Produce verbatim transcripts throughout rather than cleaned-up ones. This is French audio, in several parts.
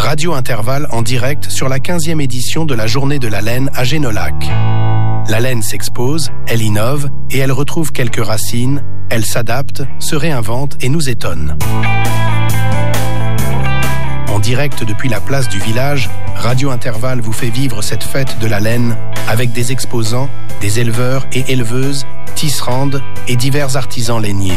Radio Intervalle en direct sur la quinzième édition de la Journée de la laine à Génolac. La laine s'expose, elle innove et elle retrouve quelques racines, elle s'adapte, se réinvente et nous étonne. En direct depuis la place du village, Radio Intervalle vous fait vivre cette fête de la laine avec des exposants, des éleveurs et éleveuses, tisserandes et divers artisans lainiers.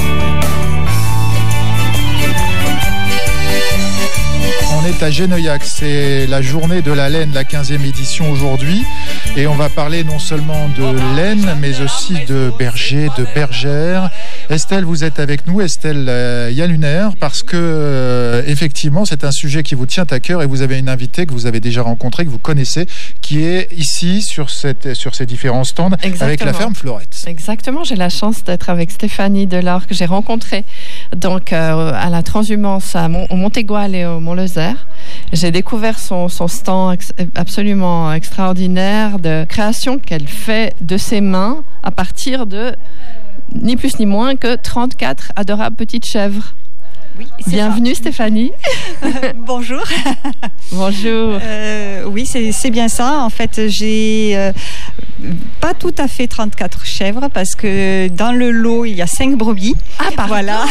On est à Génolac, c'est la journée de la laine, la quinzième édition aujourd'hui. Et on va parler non seulement de laine, mais aussi de bergers, de bergères. Estelle, vous êtes avec nous, Estelle euh, Yaluner, parce que euh, effectivement, c'est un sujet qui vous tient à cœur et vous avez une invitée que vous avez déjà rencontrée, que vous connaissez, qui est ici sur, cette, sur ces différents stands. Exactement. Avec la ferme Florette. Exactement, j'ai la chance d'être avec Stéphanie Delors, que j'ai rencontrée donc, euh, à la transhumance à Mont- au Montégoal et au Mont-Lezère. J'ai découvert son, son stand ex- absolument extraordinaire de création qu'elle fait de ses mains à partir de ni plus ni moins que trente-quatre adorables petites chèvres. Oui, bienvenue ça. Stéphanie. Euh, bonjour. Bonjour. Euh, oui, c'est, c'est bien ça. En fait, j'ai euh, pas tout à fait trente-quatre chèvres parce que dans le lot, il y a cinq brebis. Ah, pardon. Voilà.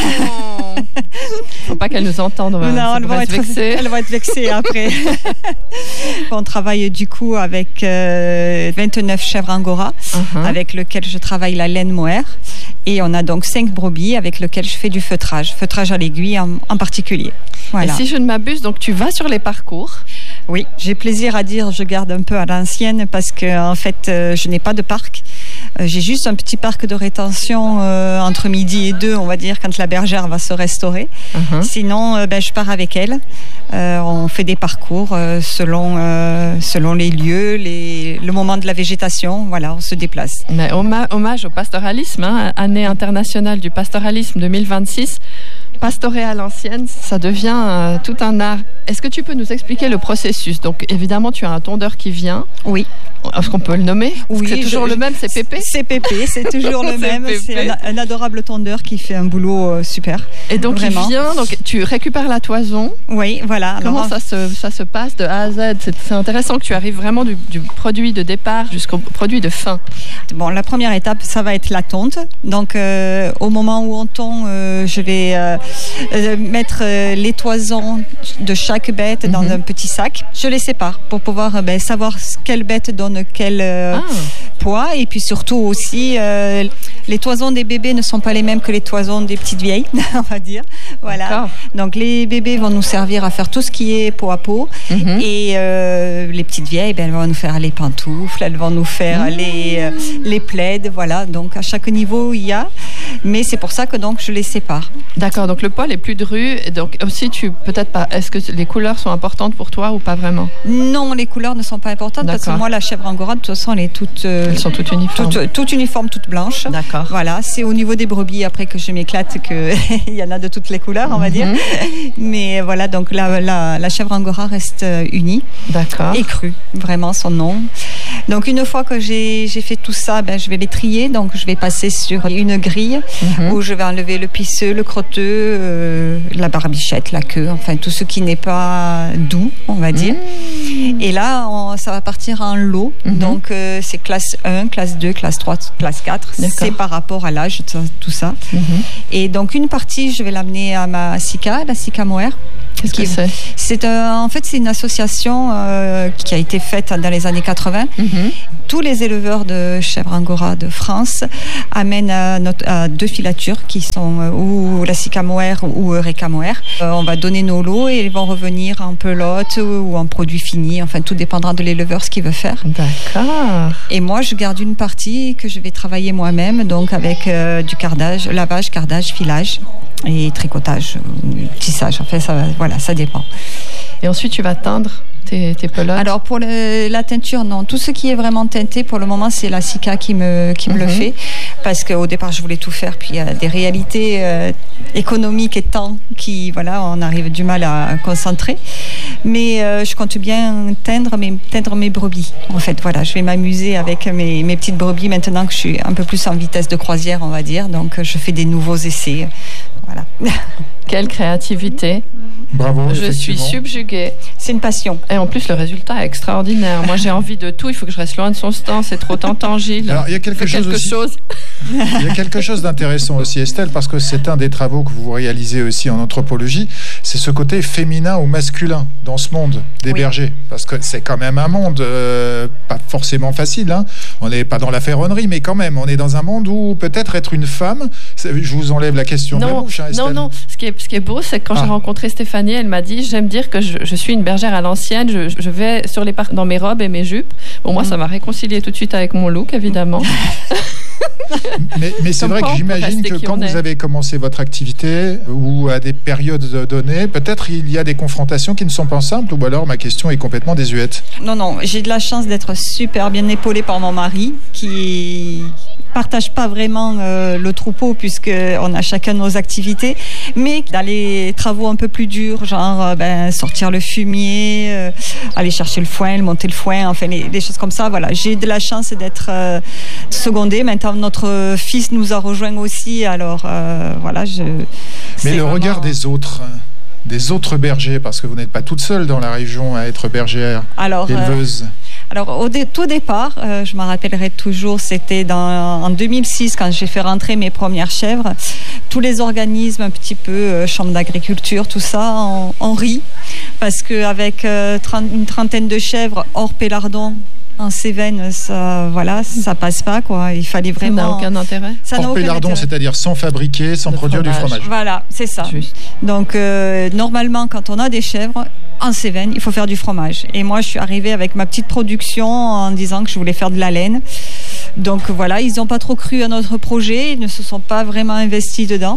Faut pas qu'elles nous entendent. Non, elles vont, être, elles vont être vexées après. On travaille du coup avec euh, vingt-neuf chèvres Angora, uh-huh. avec lesquelles je travaille la laine mohair. Et on a donc cinq brebis avec lesquelles je fais du feutrage, feutrage à l'aiguille en, en particulier. Voilà. Et si je ne m'abuse, donc tu vas sur les parcours. Oui, j'ai plaisir à dire, je garde un peu à l'ancienne parce que en fait, euh, je n'ai pas de parc. Euh, j'ai juste un petit parc de rétention euh, entre midi et deux, on va dire, quand la bergère va se restaurer. Uh-huh. Sinon, euh, ben, je pars avec elle. Euh, on fait des parcours euh, selon, euh, selon les lieux, les, le moment de la végétation. Voilà, on se déplace. Mais hommage au pastoralisme, hein, année internationale du pastoralisme deux mille vingt-six. Pastorer à l'ancienne, ça devient euh, tout un art. Est-ce que tu peux nous expliquer le processus ? Donc, évidemment, tu as un tondeur qui vient. Oui. Est-ce qu'on peut le nommer ? Oui. C'est toujours je, le même, c'est Pépé ? C'est Pépé, c'est toujours le même. Pépé. C'est un, un adorable tondeur qui fait un boulot euh, super. Et donc, Vraiment. il vient, donc tu récupères la toison. Oui, voilà. Comment Alors, ça, se, ça se passe de A à Z ? c'est, c'est intéressant que tu arrives vraiment du, du produit de départ jusqu'au produit de fin. Bon, la première étape, ça va être la tonte. Donc, euh, au moment où on tond, euh, je vais... Euh, Euh, mettre euh, les toisons de chaque bête dans mm-hmm. un petit sac. Je les sépare pour pouvoir euh, ben, savoir quelle bête donne quel euh, ah. poids et puis surtout aussi euh, les toisons des bébés ne sont pas les mêmes que les toisons des petites vieilles, on va dire. Voilà. D'accord. Donc les bébés vont nous servir à faire tout ce qui est peau à peau mm-hmm. et euh, les petites vieilles, ben, elles vont nous faire les pantoufles, elles vont nous faire mm-hmm. les, euh, les plaids. Voilà. Donc à chaque niveau il y a, mais c'est pour ça que donc je les sépare. D'accord. Donc le poil est plus dru, donc aussi tu peut-être pas. Est-ce que les couleurs sont importantes pour toi ou pas vraiment ? Non, les couleurs ne sont pas importantes. D'accord. Parce que moi la chèvre angora de toute façon elle est toute. Euh, Elles sont toutes uniformes. Toute, toute uniforme, toute blanche. D'accord. Voilà, c'est au niveau des brebis après que je m'éclate que il y en a de toutes les couleurs, on va dire. Mm-hmm. Mais voilà, donc la, la, la chèvre angora reste unie. D'accord. Et crue, vraiment son nom. Donc une fois que j'ai, j'ai fait tout ça, ben, je vais les trier. Donc je vais passer sur une grille mm-hmm. où je vais enlever le pisseux, le crotteux, euh, la barbichette, la queue, enfin tout ce qui n'est pas doux, on va dire. Mmh. Et là, on, ça va partir en lot. Mmh. Donc euh, c'est classe un, classe deux, classe trois, classe quatre. D'accord. C'est par rapport à l'âge, tout ça. Mmh. Et donc une partie, je vais l'amener à ma SICA, la SICA Mohair. Qu'est-ce que c'est ? C'est euh, en fait c'est une association euh, qui a été faite dans les années quatre-vingts. Mm-hmm. Tous les éleveurs de chèvres angora de France amènent à, notre, à deux filatures qui sont euh, ou la SICA Mohair ou Eureka Mohair. Euh, on va donner nos lots et ils vont revenir en pelote ou en produit fini. Enfin tout dépendra de l'éleveur ce qu'il veut faire. D'accord. Et moi je garde une partie que je vais travailler moi-même donc avec euh, du cardage, lavage, cardage, filage et tricotage, tissage. En fait ça voilà. Ça dépend. Et ensuite, tu vas teindre tes, tes pelotes ? Alors, pour le, la teinture, non. Tout ce qui est vraiment teinté, pour le moment, c'est la SICA qui me, qui me mm-hmm. le fait. Parce qu'au départ, je voulais tout faire. Puis, il y a des réalités euh, économiques et temps qui, voilà, on arrive du mal à concentrer. Mais euh, je compte bien teindre mes, teindre mes brebis. En fait, voilà, je vais m'amuser avec mes, mes petites brebis maintenant que je suis un peu plus en vitesse de croisière, on va dire. Donc, je fais des nouveaux essais. Voilà. Quelle créativité. Bravo. Je suis subjuguée. C'est une passion. Et en plus, le résultat est extraordinaire. Moi, j'ai envie de tout. Il faut que je reste loin de son stand. C'est trop tentant, Gilles. Alors, il y a quelque, chose, quelque aussi. chose. Il y a quelque chose d'intéressant aussi, Estelle, parce que c'est un des travaux que vous réalisez aussi en anthropologie. C'est ce côté féminin ou masculin dans ce monde des oui. bergers. Parce que c'est quand même un monde euh, pas forcément facile. Hein. On n'est pas dans la ferronnerie, mais quand même, on est dans un monde où peut-être être une femme. Je vous enlève la question non, de la bouche, hein, Estelle. Non, non. Ce qui est, ce qui est beau, c'est que quand ah. j'ai rencontré Stéphanie, elle m'a dit, j'aime dire que je, je suis une bergère à l'ancienne. Je, je vais sur les parcs dans mes robes et mes jupes. Bon, moi, mmh. ça m'a réconcilié tout de suite avec mon look, évidemment. mais, mais c'est vrai que j'imagine que quand vous avez commencé votre activité ou à des périodes données, peut-être il y a des confrontations qui ne sont pas simples, ou alors ma question est complètement désuète. Non, non, j'ai de la chance d'être super bien épaulée par mon mari qui partage pas vraiment euh, le troupeau puisqu'on a chacun nos activités, mais dans les travaux un peu plus durs, genre euh, ben, sortir le fumier, euh, aller chercher le foin, monter le foin, enfin les, les choses comme ça, voilà. J'ai de la chance d'être euh, secondée. Maintenant, notre fils nous a rejoints aussi, alors euh, voilà. Je, mais le vraiment... regard des autres, des autres bergers, parce que vous n'êtes pas toute seule dans la région à être bergère, alors, éleveuse. Euh... Alors, au dé- tout départ, euh, je m'en rappellerai toujours, c'était dans, en deux mille six, quand j'ai fait rentrer mes premières chèvres. Tous les organismes, un petit peu, euh, chambre d'agriculture, tout ça, on, on rit. Parce qu'avec euh, trente, une trentaine de chèvres hors pélardon, en Cévennes, ça, voilà, ça passe pas, quoi. Il fallait vraiment. Ça n'a aucun intérêt. Ça hors pélardon, c'est-à-dire sans fabriquer, sans de produire fromage. du fromage. Voilà, c'est ça. Juste. Donc, euh, normalement, quand on a des chèvres, en Cévennes, il faut faire du fromage. Et moi, je suis arrivée avec ma petite production en disant que je voulais faire de la laine. Donc voilà, ils n'ont pas trop cru à notre projet, ils ne se sont pas vraiment investis dedans.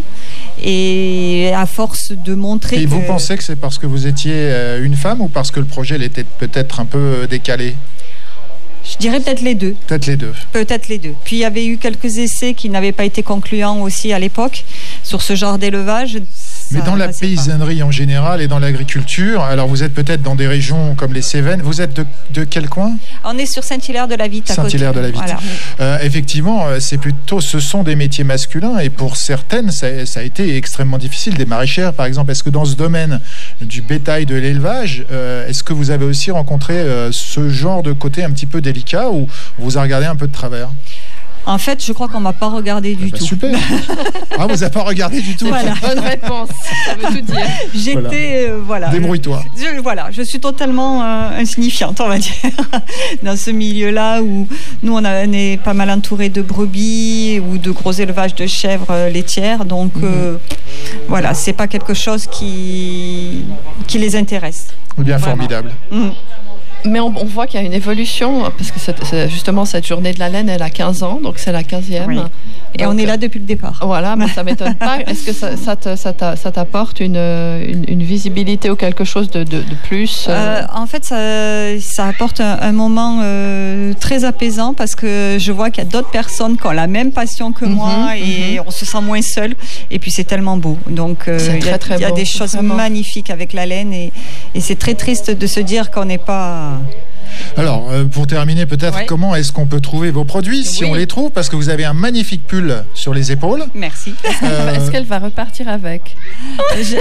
Et à force de montrer. Et que... vous pensez que c'est parce que vous étiez une femme ou parce que le projet il était peut-être un peu décalé ? Je dirais peut-être les deux. Peut-être les deux. Peut-être les deux. Puis il y avait eu quelques essais qui n'avaient pas été concluants aussi à l'époque sur ce genre d'élevage. Mais dans la paysannerie pas. en général et dans l'agriculture, alors vous êtes peut-être dans des régions comme les Cévennes, vous êtes de, de quel coin ? On est sur Saint-Hilaire-de-la-Vitte. Saint-Hilaire-de-la-Vitte. Voilà. Euh, effectivement, c'est plutôt, ce sont des métiers masculins et pour certaines, ça, ça a été extrêmement difficile. Des maraîchères, par exemple. Est-ce que dans ce domaine du bétail, de l'élevage, euh, est-ce que vous avez aussi rencontré euh, ce genre de côté un petit peu délicat ou on vous a regardé un peu de travers ? En fait, je crois qu'on ne m'a pas regardé du bah, tout. Super. Ah, vous n'avez pas regardé du tout. Voilà. Bonne réponse. Ça veut tout dire. J'étais, voilà. Euh, voilà. Débrouille-toi. Je, voilà, je suis totalement euh, insignifiante, on va dire, dans ce milieu-là où nous, on, a, on est pas mal entourés de brebis ou de gros élevages de chèvres euh, laitières. Donc, mm-hmm. euh, voilà, c'est pas quelque chose qui, qui les intéresse. Bien Vraiment. Formidable. Mm. Mais on, on voit qu'il y a une évolution, parce que c'est, c'est justement cette journée de la laine, elle a quinze ans, donc c'est la quinzième. Oui. Et donc, on est là depuis le départ. Voilà, mais ça ne m'étonne pas. Est-ce que ça, ça, te, ça, ça t'apporte une, une, une visibilité ou quelque chose de, de, de plus euh, En fait, ça, ça apporte un, un moment euh, très apaisant parce que je vois qu'il y a d'autres personnes qui ont la même passion que mm-hmm, moi et mm-hmm. on se sent moins seul. Et puis c'est tellement beau. Donc euh, il y a, très, très y a beau, des choses vraiment. magnifiques avec la laine et, et c'est très triste de se dire qu'on n'est pas... Alors, euh, pour terminer, peut-être, ouais. comment est-ce qu'on peut trouver vos produits, si oui. on les trouve ? Parce que vous avez un magnifique pull sur les épaules. Merci. Euh... Est-ce qu'elle va repartir avec ? Je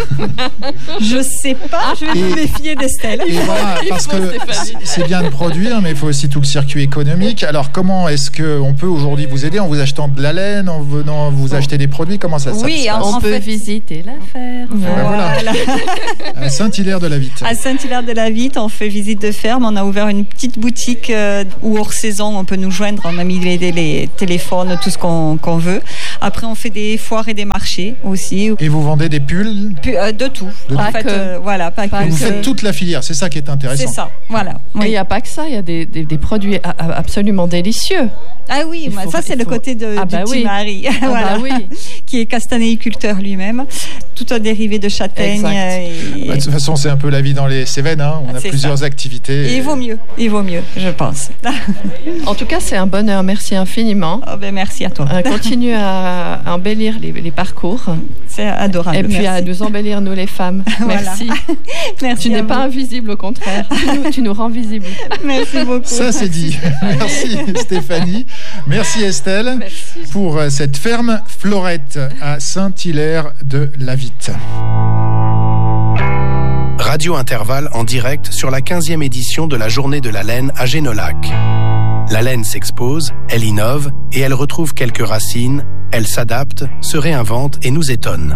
ne sais pas, je vais me méfier d'Estelle. Et voilà, parce que c'est bien de produire, mais il faut aussi tout le circuit économique. Alors, comment est-ce qu'on peut aujourd'hui vous aider en vous achetant de la laine, en venant vous acheter des produits ? Comment ça, ça oui, se passe ? On en peut fait... visiter la ferme. Voilà. voilà. À Saint-Hilaire-de-la-Vitte. À Saint-Hilaire-de-la-Vitte, on fait visite de ferme. On a ouvert une petite boutique euh, où hors saison on peut nous joindre, on a mis les, les téléphones, tout ce qu'on, qu'on veut. Après on fait des foires et des marchés aussi. Et vous vendez des pulls ? P- euh, De tout. De en tout. fait, euh, voilà, pas que. Vous faites toute la filière, c'est ça qui est intéressant. C'est ça, voilà. Oui. Et il n'y a pas que ça, il y a des, des, des produits a, a, absolument délicieux. Ah oui, bah, faut, ça c'est le faut... côté de, ah, du bah, petit oui. mari, ah, voilà. bah, oui. qui est castanéiculteur lui-même, tout un dérivé de châtaigne. Et... Bah, de toute façon, c'est un peu la vie dans les Cévennes, hein. On ah, a plusieurs ça. activités. Et, et il vaut mieux, il vaut mieux, je pense. En tout cas, c'est un bonheur. Merci infiniment. Oh ben merci à toi. Euh, continue à, à embellir les, les parcours. C'est adorable. Et puis merci. à nous embellir, nous les femmes. Voilà. Merci. Merci. Tu n'es pas invisible, au contraire. Tu nous, tu nous rends visible. Merci beaucoup. Ça, c'est dit. Merci Stéphanie. Merci Estelle. Merci. Pour cette ferme Florette à Saint-Hilaire de la Vitte. Radio Intervalle en direct sur la quinzième édition de la Journée de la laine à Génolac. La laine s'expose, elle innove et elle retrouve quelques racines, elle s'adapte, se réinvente et nous étonne.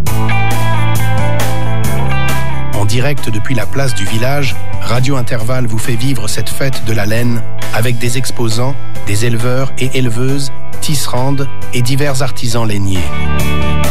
En direct depuis la place du village, Radio Intervalle vous fait vivre cette fête de la laine avec des exposants, des éleveurs et éleveuses, tisserandes et divers artisans lainiers.